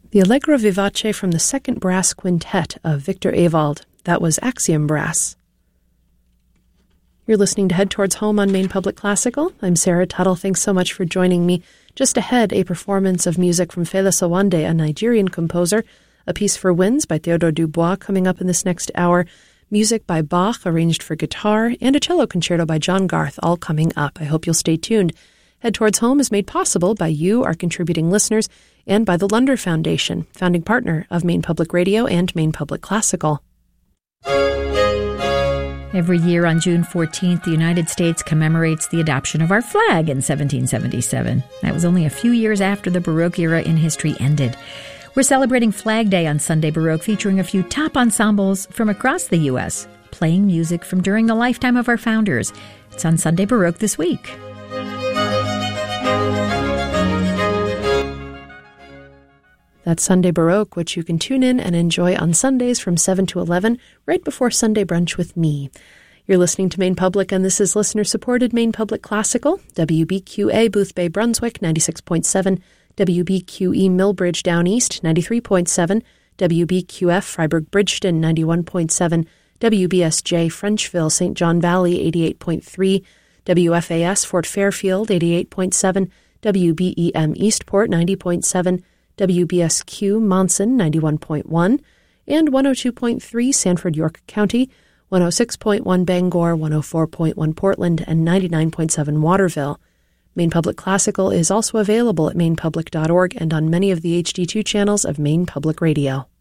The Allegro Vivace from the second brass quintet of Victor Ewald. That was Axiom Brass. You're listening to Head Towards Home on Maine Public Classical. I'm Sarah Tuttle. Thanks so much for joining me. Just ahead, a performance of music from Fela Sowande, a Nigerian composer. A Piece for Winds by Theodore Dubois coming up in this next hour. Music by Bach, arranged for guitar, and a cello concerto by John Garth, all coming up. I hope you'll stay tuned. Head Towards Home is made possible by you, our contributing listeners, and by the Lunder Foundation, founding partner of Maine Public Radio and Maine Public Classical. Every year on June 14th, the United States commemorates the adoption of our flag in 1777. That was only a few years after the Baroque era in history ended. We're celebrating Flag Day on Sunday Baroque, featuring a few top ensembles from across the U.S., playing music from during the lifetime of our founders. It's on Sunday Baroque this week. That's Sunday Baroque, which you can tune in and enjoy on Sundays from 7 to 11, right before Sunday Brunch with me. You're listening to Maine Public, and this is listener-supported Maine Public Classical, WBQA Boothbay Brunswick, 96.7, WBQE Millbridge Down East, 93.7, WBQF Freiburg Bridgeton, 91.7, WBSJ Frenchville St. John Valley, 88.3, WFAS Fort Fairfield, 88.7, WBEM Eastport, 90.7, WBSQ Monson, 91.1, and 102.3 Sanford York County, 106.1 Bangor, 104.1 Portland, and 99.7 Waterville. Maine Public Classical is also available at mainepublic.org and on many of the HD2 channels of Maine Public Radio.